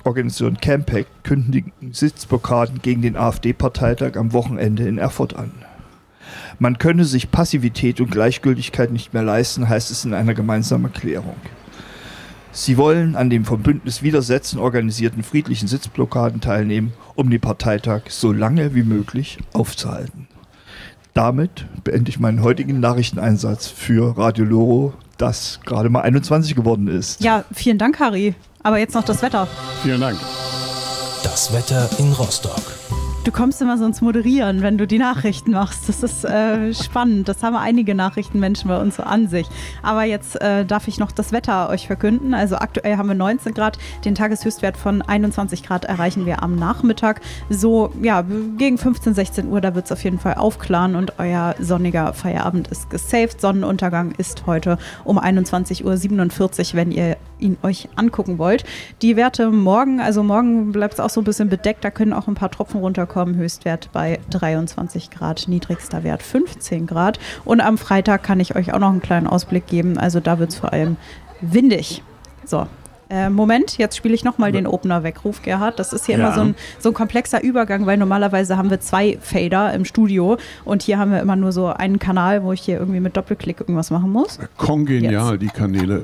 Organisation Campact kündigen Sitzblockaden gegen den AfD-Parteitag am Wochenende in Erfurt an. Man könne sich Passivität und Gleichgültigkeit nicht mehr leisten, heißt es in einer gemeinsamen Erklärung. Sie wollen an dem vom Bündnis Widersetzen organisierten friedlichen Sitzblockaden teilnehmen, um den Parteitag so lange wie möglich aufzuhalten. Damit beende ich meinen heutigen Nachrichteneinsatz für Radio Loro, das gerade mal 21 geworden ist. Ja, vielen Dank, Harry. Aber jetzt noch das Wetter. Vielen Dank. Das Wetter in Rostock. Du kommst immer so ins Moderieren, wenn du die Nachrichten machst. Das ist spannend. Das haben einige Nachrichtenmenschen bei uns so an sich. Aber jetzt darf ich noch das Wetter euch verkünden. Also aktuell haben wir 19 Grad. Den Tageshöchstwert von 21 Grad erreichen wir am Nachmittag. So, ja, gegen 15, 16 Uhr, da wird es auf jeden Fall aufklaren und euer sonniger Feierabend ist gesaved. Sonnenuntergang ist heute um 21.47 Uhr, wenn ihr ihn euch angucken wollt. Die Werte morgen, also morgen bleibt es auch so ein bisschen bedeckt. Da können auch ein paar Tropfen runterkommen. Höchstwert bei 23 Grad, niedrigster Wert 15 Grad. Und am Freitag kann ich euch auch noch einen kleinen Ausblick geben. Also da wird es vor allem windig. So, Moment, jetzt spiele ich nochmal den Opener Weckruf, Gerhard. Das ist hier immer so ein komplexer Übergang, weil normalerweise haben wir 2 Fader im Studio und hier haben wir immer nur so einen Kanal, wo ich hier irgendwie mit Doppelklick irgendwas machen muss. Kongenial, jetzt. Die Kanäle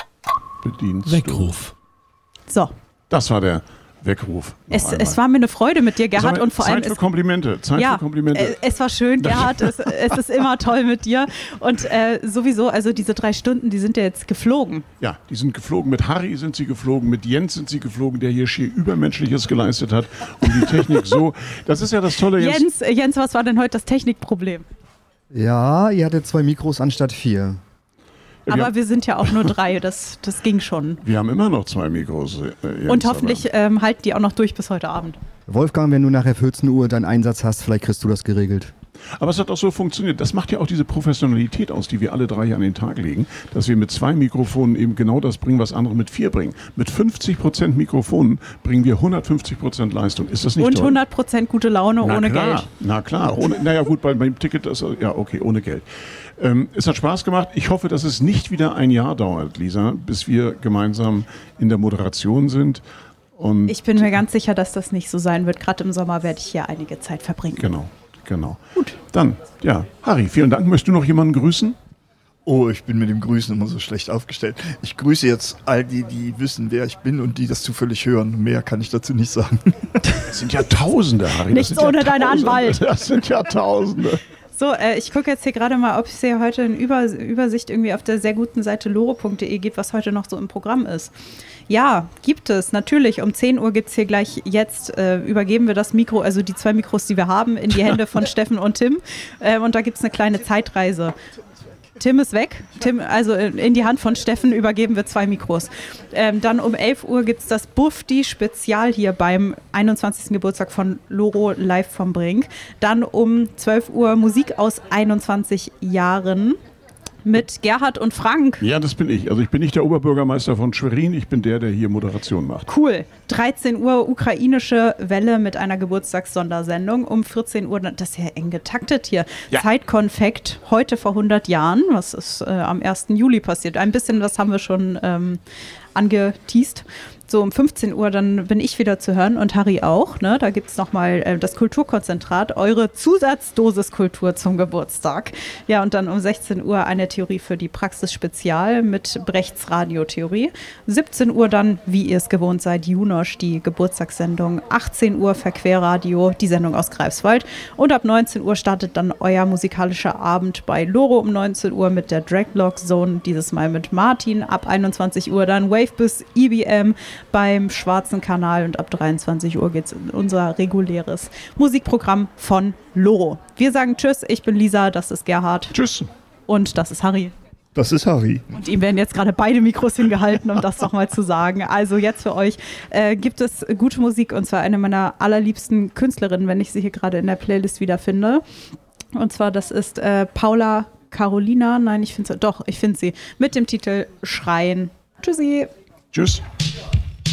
bedienst Weckruf. So. Das war der Weckruf. Es war mir eine Freude mit dir, Gerhard. Und vor allem Zeit für Komplimente. Für Komplimente. Es war schön, Gerhard. Es ist immer toll mit dir. Und sowieso, also diese 3 Stunden, die sind ja jetzt geflogen. Ja, die sind geflogen. Mit Harry sind sie geflogen, mit Jens sind sie geflogen, der hier schier Übermenschliches geleistet hat. Und die Technik so. Das ist ja das Tolle. Jens, was war denn heute das Technikproblem? Ja, ihr hattet 2 Mikros anstatt 4. Aber wir sind ja auch nur 3, das ging schon. Wir haben immer noch 2 Mikros. Jens, und hoffentlich halten die auch noch durch bis heute Abend. Wolfgang, wenn du nachher 14 Uhr deinen Einsatz hast, vielleicht kriegst du das geregelt. Aber es hat auch so funktioniert. Das macht ja auch diese Professionalität aus, die wir alle 3 hier an den Tag legen, dass wir mit 2 Mikrofonen eben genau das bringen, was andere mit 4 bringen. Mit 50% Mikrofonen bringen wir 150% Leistung. Ist das nicht toll? Und 100% gute Laune ohne Geld. Na klar, naja gut, beim Ticket, ohne Geld. Es hat Spaß gemacht. Ich hoffe, dass es nicht wieder ein Jahr dauert, Lisa, bis wir gemeinsam in der Moderation sind. Und ich bin mir ganz sicher, dass das nicht so sein wird. Gerade im Sommer werde ich hier einige Zeit verbringen. Genau. Gut. Dann, Harry, vielen Dank. Möchtest du noch jemanden grüßen? Oh, ich bin mit dem Grüßen immer so schlecht aufgestellt. Ich grüße jetzt all die wissen, wer ich bin und die das zufällig hören. Mehr kann ich dazu nicht sagen. Das sind ja Tausende, Harry. Nichts ohne deinen Anwalt. Das sind ja Tausende. So, ich gucke jetzt hier gerade mal, ob es hier heute eine Übersicht irgendwie auf der sehr guten Seite loro.de gibt, was heute noch so im Programm ist. Ja, gibt es, natürlich. Um 10 Uhr gibt es hier gleich jetzt, übergeben wir das Mikro, also die 2 Mikros, die wir haben, in die Hände von Steffen und Tim. Und da gibt es eine kleine Zeitreise. Tim ist weg. Also in die Hand von Steffen übergeben wir 2 Mikros. Dann um 11 Uhr gibt es das Bufdi-Spezial hier beim 21. Geburtstag von Loro live vom Brink. Dann um 12 Uhr Musik aus 21 Jahren mit Gerhard und Frank. Ja, das bin ich. Also ich bin nicht der Oberbürgermeister von Schwerin, ich bin der hier Moderation macht. Cool. 13 Uhr ukrainische Welle mit einer Geburtstagssondersendung. Um 14 Uhr, das ist ja eng getaktet hier. Ja. Zeitkonfekt, heute vor 100 Jahren. Was ist am 1. Juli passiert? Ein bisschen, das haben wir schon angeteast. So um 15 Uhr, dann bin ich wieder zu hören und Harry auch. Ne? Da gibt es nochmal das Kulturkonzentrat, eure Zusatzdosis Kultur zum Geburtstag. Ja, und dann um 16 Uhr eine Theorie für die Praxis Spezial mit Brechts Radiotheorie. 17 Uhr dann, wie ihr es gewohnt seid, Junosch, die Geburtstagssendung. 18 Uhr Verquerradio, die Sendung aus Greifswald. Und ab 19 Uhr startet dann euer musikalischer Abend bei Loro um 19 Uhr mit der Dragblock Zone, dieses Mal mit Martin. Ab 21 Uhr dann Wave bis IBM beim Schwarzen Kanal und ab 23 Uhr geht es in unser reguläres Musikprogramm von Loro. Wir sagen Tschüss, ich bin Lisa, das ist Gerhard. Tschüss. Und das ist Harry. Das ist Harry. Und ihm werden jetzt gerade beide Mikros hingehalten, um das nochmal zu sagen. Also jetzt für euch gibt es gute Musik und zwar eine meiner allerliebsten Künstlerinnen, wenn ich sie hier gerade in der Playlist wiederfinde. Und zwar das ist Paula Carolina. Nein, ich finde sie mit dem Titel Schreien. Tschüssi. Tschüss.